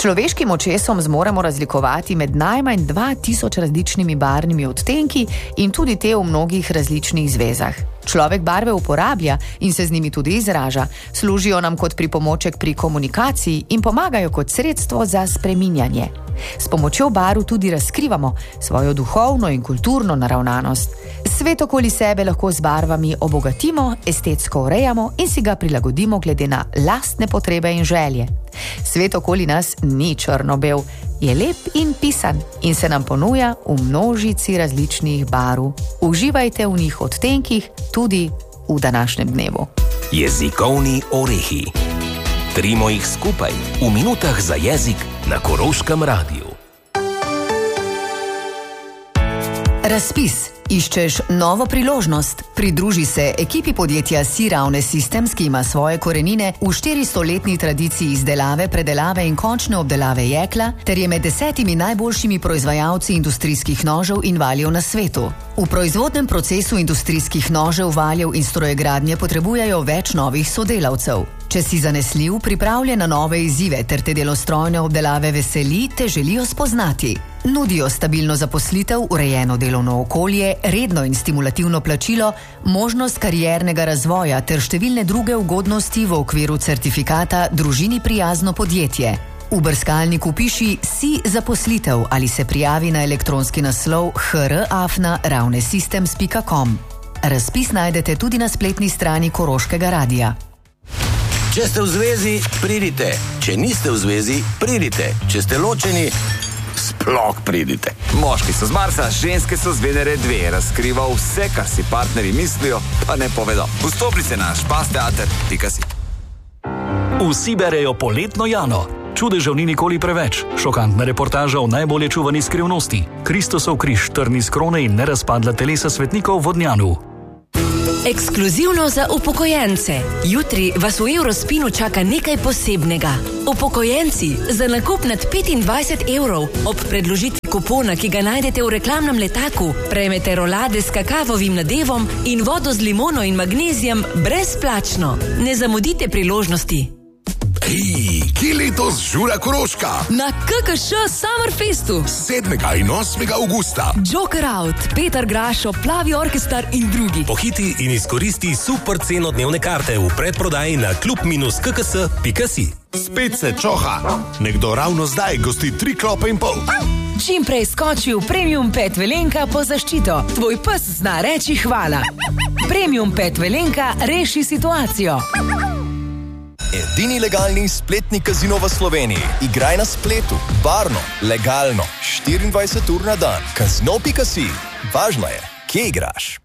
človeškim očesom zmoremo razlikovati med najmanj 2000 različnimi barvnimi odtenki in tudi te v mnogih različnih zvezah. Človek barve uporablja in se z njimi tudi izraža, služijo nam kot pripomoček pri komunikaciji in pomagajo kot sredstvo za spreminjanje. S pomočjo barv tudi razkrivamo svojo duhovno in kulturno naravnanost. Svet okoli sebe lahko z barvami obogatimo, estetsko urejamo in si ga prilagodimo glede na lastne potrebe in želje. Svet okoli nas ni črno-bel, je lep in pisan in se nam ponuja v množici različnih barv. Uživajte v njih odtenkih tudi v današnjem dnevu. Jezikovni orehi. Trimo jih skupaj v minutah za jezik na Koroškem radiju. Razpis. Iščeš novo priložnost? Pridruži se ekipi podjetja Siraune Systems, ki ima svoje korenine v 400-letni tradiciji izdelave, predelave in končne obdelave jekla, ter je med 10 najboljšimi proizvajalci industrijskih nožev in valjev na svetu. V proizvodnem procesu industrijskih nožev, valjev in strojegradnje potrebujejo več novih sodelavcev. Če si zanesljiv, pripravljen na nove izzive ter te delostrojne obdelave veseli, te želijo spoznati. Nudijo stabilno zaposlitev, urejeno delovno okolje, redno in stimulativno plačilo, možnost kariernega razvoja ter številne druge ugodnosti v okviru certifikata Družini prijazno podjetje. V brskalniku piši Si zaposlitev ali se prijavi na elektronski naslov hr@ravnesystems.com. Razpis najdete tudi na spletni strani Koroškega radija. Če ste v zvezi, pridite. Če niste v zvezi, pridite. Če ste ločeni, sploh pridite. Moški so z Marsa, ženske so z Venere 2. Razkriva vse, kar si partnerji mislijo, pa ne povedo. Vstopnice na špasteater.si. Vsi berejo poletno Jano. Čudežev ni nikoli preveč. Šokantna reportaža o najbolje čuvani skrivnosti. Kristosov križ, trni s krone in nerazpadla telesa svetnikov v Vodnjanu. Ekskluzivno za upokojence. Jutri vas v Eurospinu čaka nekaj posebnega. Upokojenci za nakup nad 25 evrov ob predložitvi kupona, ki ga najdete v reklamnem letaku, prejmete rolade s kakavovim nadevom in vodo z limono in magnezijem brezplačno. Ne zamudite priložnosti. Hej, kje letos žura Koroška? Na KKŠ Summerfestu 7. in 8. augusta. Joker Out, Petar Grašo, Plavi orkestar in drugi. Pohiti in izkoristi super ceno dnevne karte v predprodaji na klub-kks.si. Spet se čoha. Nekdo ravno zdaj gosti 3 klope in pol. Čim prej skoči v Premium Pet Velenka po zaščito. Tvoj pes zna reči hvala. Premium Pet Velenka reši situacijo. Edini legalni spletni kazino v Sloveniji. Igraj na spletu, varno, legalno, 24 ur na dan. Kazino.si. Važno je, kje igraš.